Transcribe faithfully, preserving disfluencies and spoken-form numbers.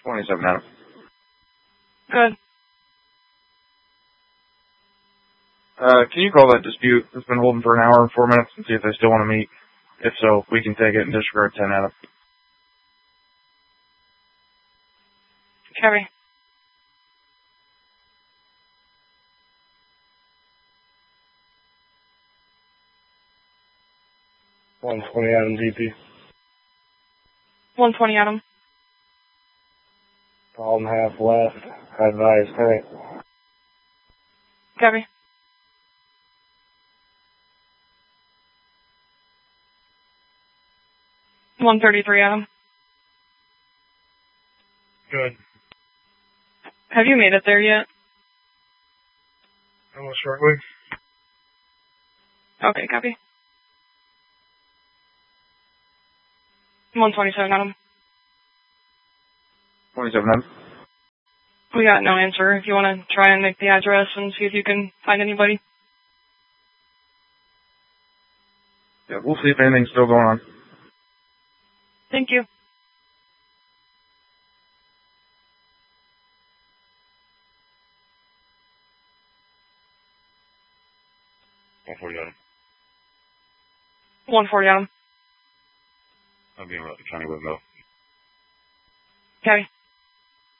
twenty-seven Adam. Good. Uh, can you call that dispute that's been holding for an hour and four minutes and see if they still want to meet? If so, we can take it and disregard ten Adam. Carry. one twenty Adam G P. one twenty Adam. Problem half left. Advise tank. Copy. one thirty-three Adam. Good. Have you made it there yet? Almost shortly. Okay, copy. one twenty-seven Adam. twenty-seven Adam. We got no answer. If you want to try and make the address and see if you can find anybody. Yeah, we'll see if anything's still going on. Thank you. one forty Adam. one forty Adam. I'm being routed to County Woodville. Okay.